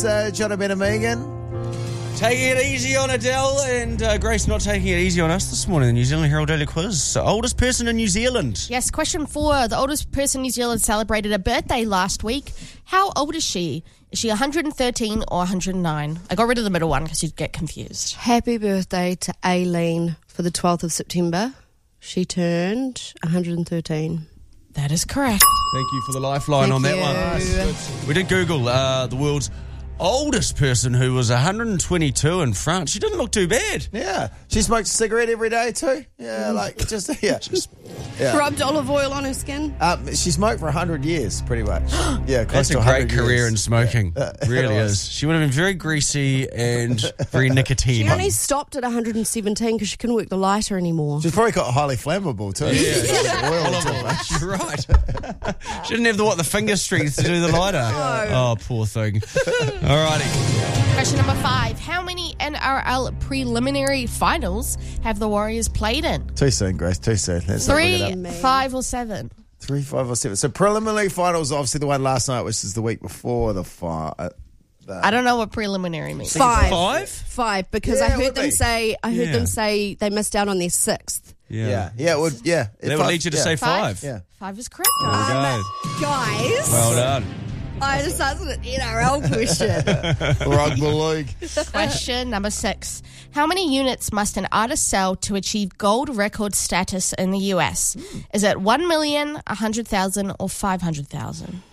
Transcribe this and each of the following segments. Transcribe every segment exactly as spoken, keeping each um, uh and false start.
Uh, John, Ben and Megan. Taking it easy on Adele and uh, Grace not taking it easy on us this morning. The New Zealand Herald Daily Quiz. So, oldest person in New Zealand. Yes, question four. The oldest person in New Zealand celebrated a birthday last week. How old is she? Is she one hundred thirteen or one hundred nine? I got rid of the middle one because you'd get confused. Happy birthday to Aileen for the twelfth of September. She turned one hundred thirteen. That is correct. Thank you for the lifeline Thank on that you. one. Nice. We did Google uh, the world's oldest person who was one hundred twenty-two in France. She didn't look too bad. Yeah. She smokes a cigarette every day too. Yeah, like just, yeah. Just yeah. Rubbed olive oil on her skin. Um, she smoked for one hundred years, pretty much. Yeah, close That's to a great career years. in smoking. Yeah. Uh, really it was. is. She would have been very greasy and very nicotine. She only stopped at one hundred seventeen because she couldn't work the lighter anymore. She's probably got highly flammable too. Yeah. Oil Olive too oil. much. You're right. She didn't have the what the finger strength to do the lighter. Oh, poor thing. Alrighty. Question number five. How many N R L preliminary finals have the Warriors played in? Too soon, Grace. Too soon. Let's not bring it Three, up. five, or seven? Three, five, or seven. So preliminary finals, obviously the one last night, which is the week before the fight. Uh, I don't know what preliminary means. Five. Five? Five, because Yeah, I it would heard them be. say I heard Yeah. them say they missed out on their sixth. yeah, yeah, it would. Yeah, That would Five- lead you to yeah. say Five? five. Yeah. Five is correct. There we go. Guys, Well done. I just answered an N R L question. Rugby league. Question number six. How many units must an artist sell to achieve gold record status in the U S? Is it one million, one hundred thousand, or five hundred thousand?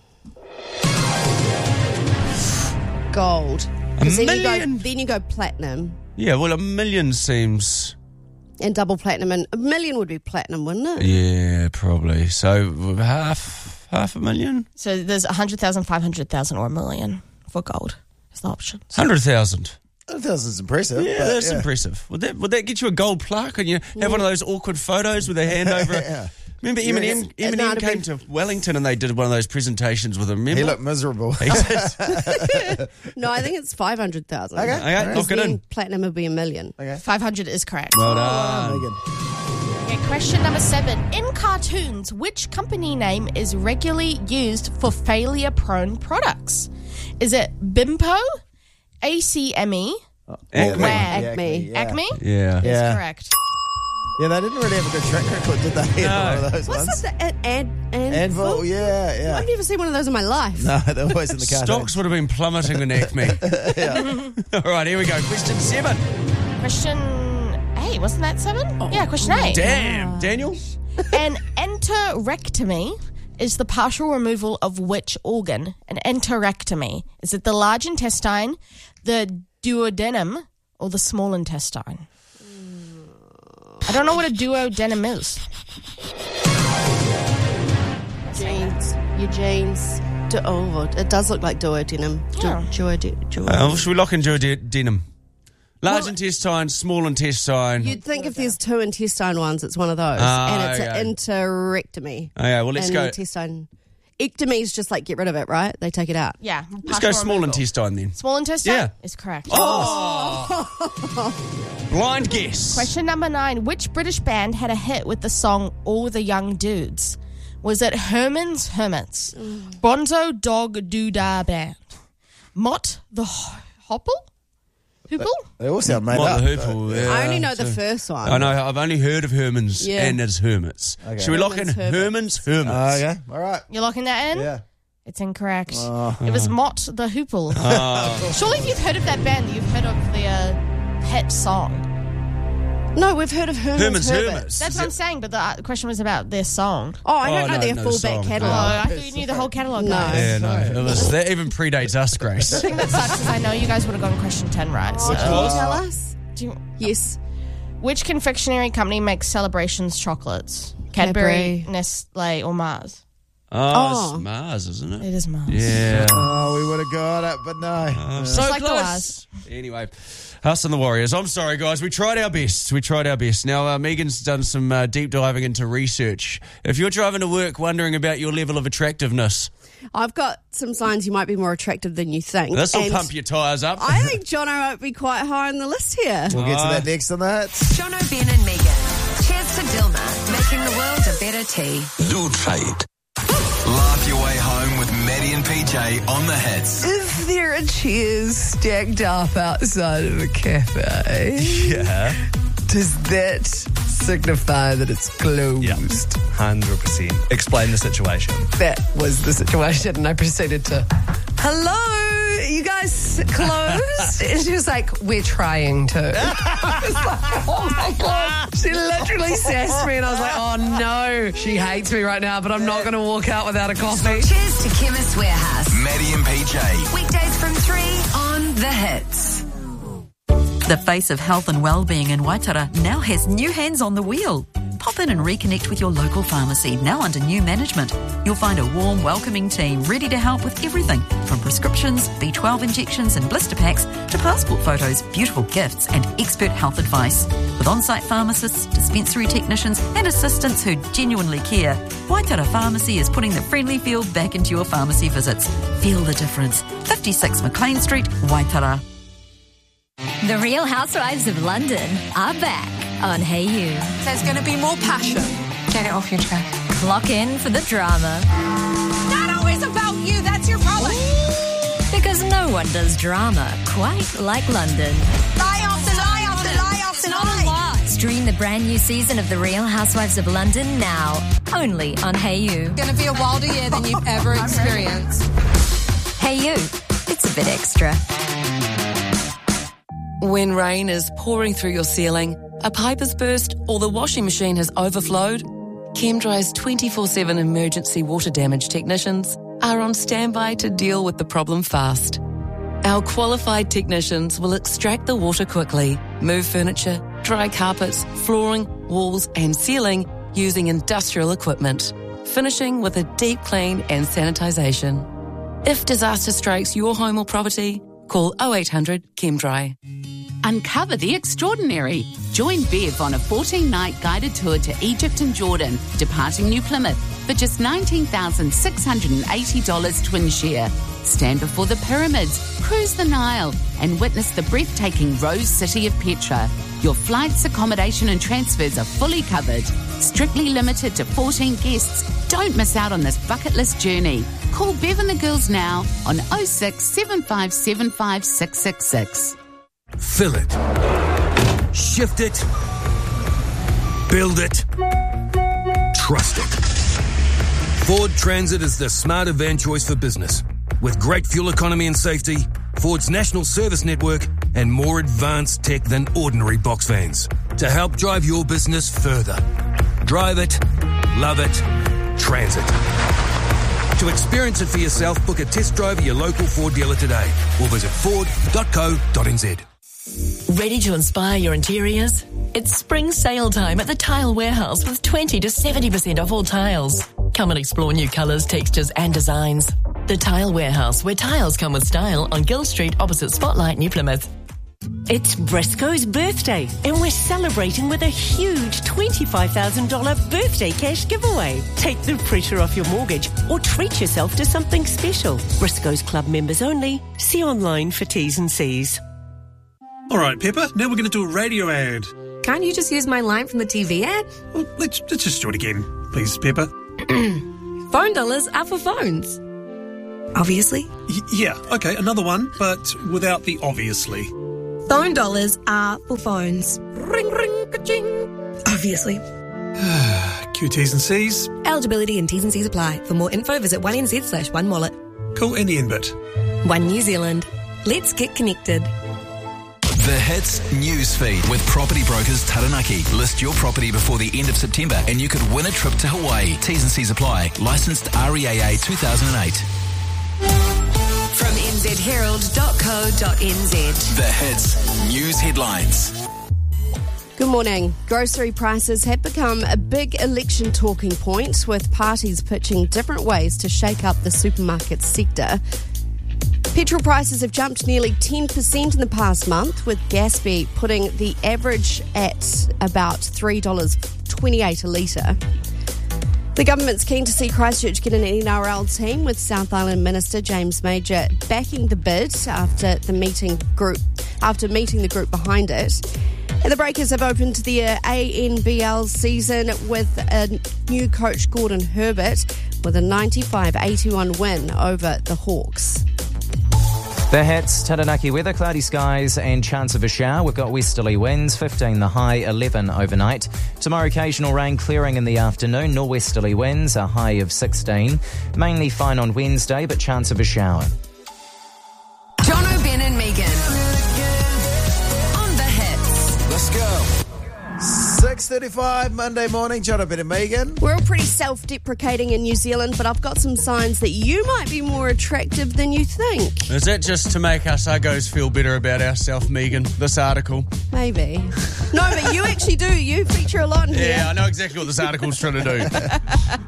Gold. A 'Cause then you go, million? then you go platinum Yeah, well, a million seems... and double platinum, and a million would be platinum, wouldn't it? Yeah, probably. So half half a million? So there's one hundred thousand, five hundred thousand, or a million for gold. That's the options. one hundred thousand. one hundred thousand is impressive. Yeah, but, that's yeah. impressive. Would that would that get you a gold plaque and you have one of those awkward photos with a hand over it? Yeah. Remember You Eminem? reckon- It might Eminem have came been- to Wellington and they did one of those presentations with him. Remember? He looked miserable. He did. No, I think it's five hundred thousand. Okay. Okay, lock it in. Platinum would be a million. Okay. five hundred is correct. Well Oh, done. Megan. Okay, question number seven. In cartoons, which company name is regularly used for failure-prone products? Is it Bimpo, A C M E, Acme. Where? Acme. Yeah. Acme? Yeah. Is Yeah. correct. Yeah, they didn't really have a good track record, did they? No. One of those What's ones. that? An, an, an, Anvil, yeah, yeah. I've never seen one of those in my life. No, they're always in the car. Stocks would have been plummeting in Acme. All right, here we go. Question seven. Question eight. Wasn't that seven? Yeah, question eight. Damn, Daniel. An enterectomy is the partial removal of which organ? An enterectomy. Is it the large intestine, the duodenum, or the small intestine? I don't know what a duodenum is. Jeans. Your jeans. Du- oh, it does look like duodenum. Du- Yeah. duode- duode- Uh, should we lock in duodenum? Large Well- intestine, small intestine. You'd think if there's two intestine ones, it's one of those. Ah, and it's okay. an enterectomy. Okay, well, let's and go. intestine. Ectomy is just like get rid of it, right? They take it out. Yeah. Let's go partial small removal. intestine then. Small intestine Yeah. is correct. Oh! Blind guess. Question number nine. Which British band had a hit with the song All the Young Dudes? Was it Herman's Hermits, Bonzo Dog Doodah Band, Mott the H- Hopple? Hoople? They all sound made What up. the hoople, yeah. I only know the So- first one. I know, I've only heard of Herman's Yeah. and it's Hermits. Okay. Should we lock in Herman's Herman's Hermits? Oh, okay, all right. You're locking that in? Yeah. It's incorrect. It was Mott the Hoople. Surely if you've heard of that band, you've heard of their hit song. No, we've heard of Herman's, Herman's Hermits. Hermits. That's what I'm saying, but the uh, question was about their song. Oh, I Oh, don't know no, their no full song. back Oh, catalogue. I thought you knew the whole catalogue. No. guys. Yeah, no. It was, that even predates us, Grace. The thing that sucks is I know you guys would have gone question ten right. So. Which Can you was? tell us? Do you- Yes. Which confectionery company makes Celebrations chocolates? Cadbury. Cadbury, Nestle, or Mars? Oh, Oh. it's Mars, isn't it? It is Mars. Yeah. Oh, we would have got it, but no. Oh, Just so like the close. last. Anyway, us and the Warriors. I'm sorry, guys. We tried our best. We tried our best. Now, uh, Megan's done some uh, deep diving into research. If you're driving to work wondering about your level of attractiveness, I've got some signs you might be more attractive than you think. this will And pump your tyres up. I think Jono might be quite high on the list here. We'll get to Oh. that next on the hits. Jono, Ben and Megan. Cheers to Dilma, making the world a better tea. Loo Trade. Laugh your way home with Megan. Maddie and P J on the hits. Is there a chairs stacked up outside of a cafe? Yeah. Does that signify that it's closed? Yeah. one hundred percent. Explain the situation. That was the situation, and I proceeded to, hello, you guys closed? And she was like, we're trying to. I was like, oh my God. She literally sassed me, and I was like, oh no, she hates me right now, but I'm not going to walk out without a coffee. Cheers to Chemist Warehouse. Maddie and P J. Weekdays from three on The Hits. The face of health and wellbeing in Waitara now has new hands on the wheel. Pop in and reconnect with your local pharmacy, now under new management. You'll find a warm, welcoming team ready to help with everything from prescriptions, B twelve injections and blister packs to passport photos, beautiful gifts and expert health advice. With on-site pharmacists, dispensary technicians and assistants who genuinely care, Waitara Pharmacy is putting the friendly feel back into your pharmacy visits. Feel the difference. fifty-six McLean Street, Waitara. The Real Housewives of London are back on Hey You. There's going to be more passion. Get it off your chest. Clock in for the drama. Not always about you, that's your problem. Because no one does drama quite like London. Lie after lie after lie after lie. Stream the brand new season of The Real Housewives of London now, only on Hey You. It's going to be a wilder year than you've ever experienced. Hey You, it's a bit extra. When rain is pouring through your ceiling, a pipe has burst, or the washing machine has overflowed, ChemDry's twenty-four seven emergency water damage technicians are on standby to deal with the problem fast. Our qualified technicians will extract the water quickly, move furniture, dry carpets, flooring, walls and ceiling using industrial equipment, finishing with a deep clean and sanitisation. If disaster strikes your home or property, call oh eight hundred ChemDry. Uncover the extraordinary. Join Bev on a fourteen-night guided tour to Egypt and Jordan, departing New Plymouth for just nineteen thousand six hundred eighty dollars twin share. Stand before the pyramids, cruise the Nile, and witness the breathtaking Rose City of Petra. Your flights, accommodation and transfers are fully covered. Strictly limited to fourteen guests. Don't miss out on this bucket list journey. Call Bev and the girls now on oh six, seven five seven five, six six six. Fill it. Shift it. Build it. Trust it. Ford Transit is the smarter van choice for business. With great fuel economy and safety, Ford's national service network, and more advanced tech than ordinary box vans to help drive your business further. Drive it. Love it. Transit. To experience it for yourself, book a test drive at your local Ford dealer today or visit ford dot co dot n z. Ready to inspire your interiors? It's spring sale time at the Tile Warehouse with twenty to seventy percent off all tiles. Come and explore new colours, textures and designs. The Tile Warehouse, where tiles come with style, on Gill Street opposite Spotlight, New Plymouth. It's Briscoe's birthday, and we're celebrating with a huge twenty-five thousand dollars birthday cash giveaway. Take the pressure off your mortgage or treat yourself to something special. Briscoe's Club members only. See online for T's and C's. All right, Pepper, now we're going to do a radio ad. Can't you just use my line from the T V ad? Well, let's, let's just do it again, please, Pepper. Phone dollars are for phones. Obviously. Y- yeah, okay, another one, but without the obviously. Phone dollars are for phones. Ring, ring, ka-ching. Obviously. Q T's and C's. Eligibility and T's and C's apply. For more info, visit one n z slash one wallet. Cool, and the end bit. One New Zealand. Let's get connected. The Hits news feed with property brokers Taranaki. List your property before the end of September and you could win a trip to Hawaii. T's and C's apply. Licensed R E A A two thousand eight. From n z herald dot co dot n z. The Hits news headlines. Good morning. Grocery prices have become a big election talking point, with parties pitching different ways to shake up the supermarket sector. Petrol prices have jumped nearly ten percent in the past month, with Gaspy putting the average at about three dollars twenty-eight a litre. The government's keen to see Christchurch get an N R L team, with South Island Minister James Major backing the bid after the meeting group after meeting the group behind it. And the Breakers have opened the A N B L season with a new coach, Gordon Herbert, with a ninety-five eighty-one win over the Hawks. The hits, Taranaki weather, cloudy skies and chance of a shower. We've got westerly winds, fifteen the high, eleven overnight. Tomorrow, occasional rain clearing in the afternoon, norwesterly winds, a high of sixteen. Mainly fine on Wednesday, but chance of a shower. Jono, Ben and Megan. On the hits. Let's go. six thirty-five Monday morning, Jonathan and Megan. We're all pretty self-deprecating in New Zealand, but I've got some signs that you might be more attractive than you think. Is that just to make us uggos feel better about ourselves, Megan, this article? Maybe. No, but you actually do. You feature a lot in here. Yeah, I know exactly what this article's trying to do.